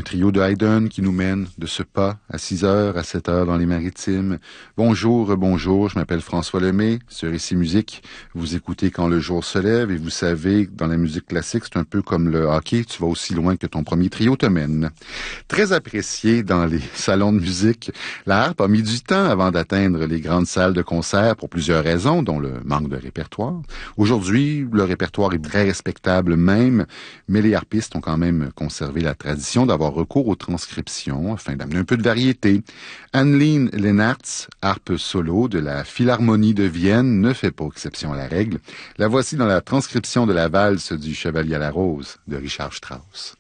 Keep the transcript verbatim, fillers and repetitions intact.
trio de Haydn qui nous mène de ce pas à six heures, à sept heures dans les Maritimes. Bonjour, bonjour, je m'appelle François Lemay, sur Ici Musique. Vous écoutez Quand le jour se lève et vous savez que dans la musique classique, c'est un peu comme le hockey, tu vas aussi loin que ton premier trio te mène. Très apprécié dans les salons de musique, la harpe a mis du temps avant d'atteindre les grandes salles de concert pour plusieurs raisons, dont le manque de répertoire. Aujourd'hui, le répertoire est très respectable même, mais les harpistes ont quand même conservé la tradition d'avoir recours aux transcriptions afin d'amener un peu de variété. Anneline Lennartz, harpe solo de la Philharmonie de Vienne, ne fait pas exception à la règle. La voici dans la transcription de la valse du Chevalier à la Rose de Richard Strauss.